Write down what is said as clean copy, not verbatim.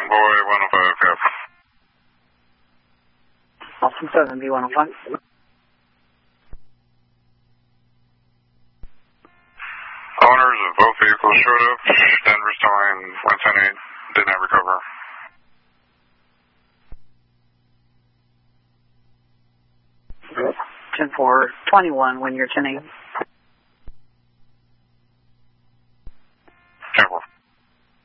Convoy 105, copy. Austin 7, B105. Owners of both vehicles showed up. Denver's towing 110-8, did not recover. Ten 4, 21 when you're 10-8.